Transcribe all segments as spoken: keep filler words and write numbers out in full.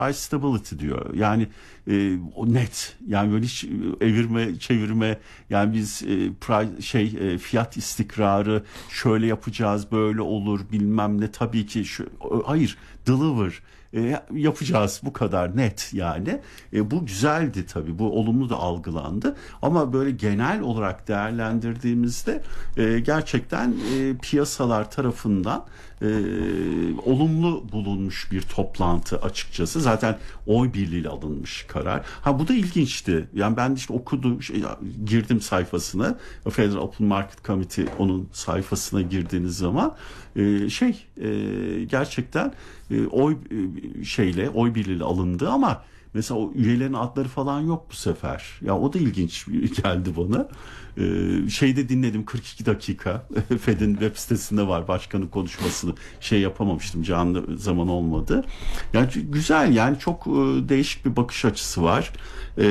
price stability diyor. Yani e, o net. Yani böyle hiç evirme çevirme, yani biz e, price, şey e, fiyat istikrarı, şöyle yapacağız, böyle olur bilmem ne, tabii ki şu, hayır, deliver, e, yapacağız, bu kadar net yani. E, bu güzeldi tabii, bu olumlu da algılandı, ama böyle genel olarak değerlendirdiğimizde e, gerçekten e, piyasalar tarafından e, olumlu bulunmuş bir toplantı açıkçası. Zaten oy birliğiyle alınmış karar. Ha, bu da ilginçti. Yani ben işte okudum, şey, girdim sayfasına, Federal Open Market Committee, onun sayfasına girdiğiniz zaman e, şey e, gerçekten e, oy e, şeyle oy birliğiyle alındı, ama mesela o üyelerin adları falan yok bu sefer. Ya o da ilginç geldi bana. Ee, şeyde dinledim kırk iki dakika. Fed'in web sitesinde var başkanın konuşmasını. Şey yapamamıştım, canlı zaman olmadı. Yani güzel, yani çok e, değişik bir bakış açısı var. Ee,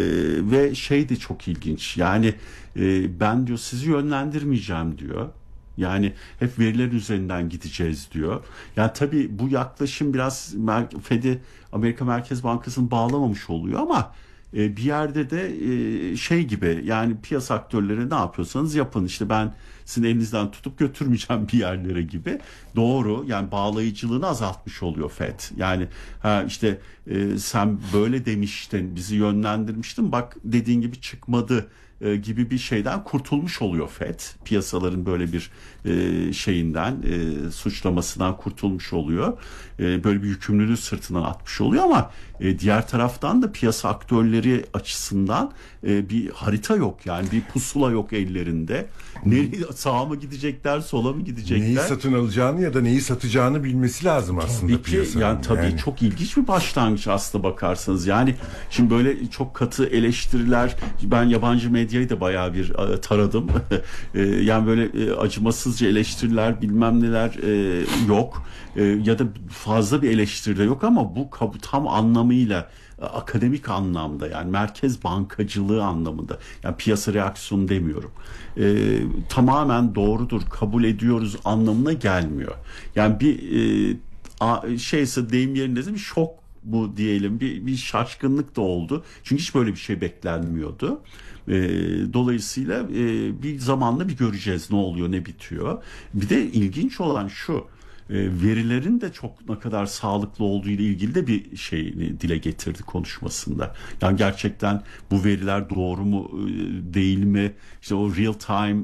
ve şey de çok ilginç. Yani e, ben diyor sizi yönlendirmeyeceğim diyor. Yani hep veriler üzerinden gideceğiz diyor. Yani tabii bu yaklaşım biraz Fed'i, Amerika Merkez Bankası'nı bağlamamış oluyor, ama e, bir yerde de e, şey gibi, yani piyasa aktörleri ne yapıyorsanız yapın, işte ben sizin elinizden tutup götürmeyeceğim bir yerlere gibi. Doğru, yani bağlayıcılığını azaltmış oluyor Fed. Yani ha işte e, sen böyle demiştin, bizi yönlendirmiştin, bak dediğin gibi çıkmadı e, gibi bir şeyden kurtulmuş oluyor Fed. Piyasaların böyle bir e, şeyinden, e, suçlamasından kurtulmuş oluyor. E, böyle bir yükümlülüğü sırtından atmış oluyor, ama e, diğer taraftan da piyasa aktörleri açısından e, bir harita yok, yani bir pusula yok ellerinde. Nereye, sağa mı gidecekler, sola mı gidecekler? Neyi satın alacağını ya da neyi satacağını bilmesi lazım aslında tabii ki, piyasanın. yani tabii yani. Çok ilginç bir başlangıç aslında bakarsanız. Yani şimdi böyle çok katı eleştiriler, ben yabancı medyayı da bayağı bir e, taradım. e, yani böyle e, acımasızca eleştiriler, bilmem neler e, yok. E, ya da fazla bir eleştiri de yok, ama bu tam anlamıyla akademik anlamda, yani merkez bankacılığı anlamında, yani piyasa reaksiyonu demiyorum, e, tamamen doğrudur, kabul ediyoruz anlamına gelmiyor. Yani bir e, a, şeyse deyim yerinde bir şok bu diyelim, bir, bir şaşkınlık da oldu, çünkü hiç böyle bir şey beklenmiyordu. E, dolayısıyla e, bir zamanla bir göreceğiz ne oluyor, ne bitiyor. Bir de ilginç olan şu, verilerin de çok ne kadar sağlıklı olduğu ile ilgili de bir şey dile getirdi konuşmasında. Yani gerçekten bu veriler doğru mu değil mi? İşte o real time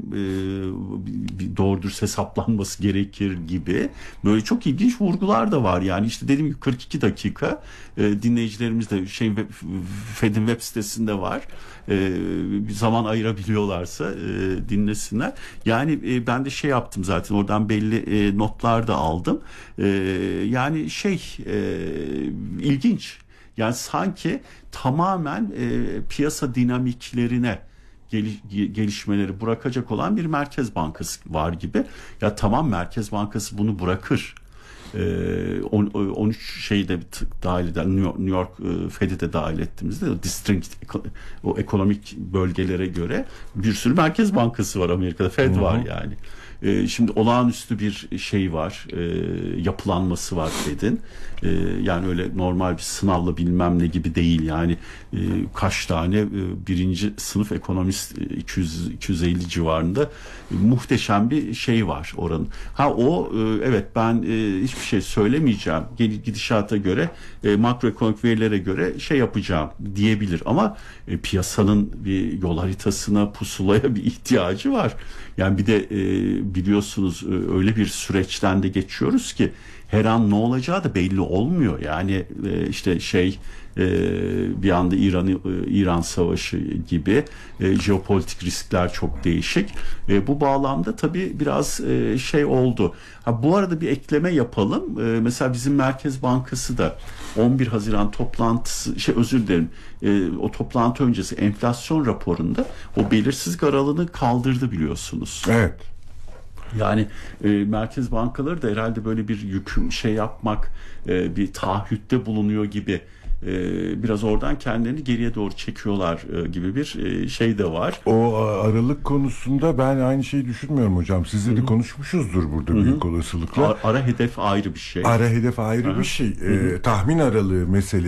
doğru dürüst hesaplanması gerekir gibi böyle çok ilginç vurgular da var. Yani işte dediğim gibi kırk iki dakika, dinleyicilerimiz de şey Fed'in web sitesinde var. Bir zaman ayırabiliyorlarsa dinlesinler. Yani ben de şey yaptım zaten, oradan belli notlar da aldım. Ee, yani şey e, ilginç. Yani sanki tamamen e, piyasa dinamiklerine gel- gelişmeleri bırakacak olan bir Merkez Bankası var gibi. Ya tamam, Merkez Bankası bunu bırakır. Ee, on üç şeyi de dahil eden, New York, New York Fed'i de dahil ettiğimizde o distinct, o ekonomik bölgelere göre bir sürü Merkez Bankası var Amerika'da. Fed Hı-hı. var yani. Ee, şimdi olağanüstü bir şey var, e, yapılanması var Fed'in. E, yani öyle normal bir sınavla bilmem ne gibi değil. Yani e, kaç tane e, birinci sınıf ekonomist, e, iki yüz iki yüz elli civarında e, muhteşem bir şey var oranın. Ha o e, evet, ben e, hiçbir şey söylemeyeceğim. Gidişata göre, e, makroekonomik verilere göre şey yapacağım diyebilir, ama e, piyasanın bir yol haritasına, pusulaya bir ihtiyacı var. Yani bir de e, biliyorsunuz e, öyle bir süreçten de geçiyoruz ki her an ne olacağı da belli olmuyor. Yani e, işte şey e, bir anda İran e, İran savaşı gibi e, jeopolitik riskler çok değişik. E, bu bağlamda tabii biraz e, şey oldu. Ha, bu arada bir ekleme yapalım. E, mesela bizim Merkez Bankası da on bir Haziran toplantısı, şey özür dilerim, e, o toplantı öncesi enflasyon raporunda o belirsizlik aralığını kaldırdı, biliyorsunuz. Evet. Yani e, merkez bankaları da herhalde böyle bir yüküm şey yapmak, e, bir taahhütte bulunuyor gibi, e, biraz oradan kendilerini geriye doğru çekiyorlar e, gibi bir e, şey de var. O aralık konusunda ben aynı şeyi düşünmüyorum hocam. Sizle de konuşmuşuzdur burada Hı-hı. büyük olasılıkla. Ara, ara hedef ayrı bir şey. Ara hedef ayrı Hı-hı. bir şey. E, tahmin aralığı meselesi.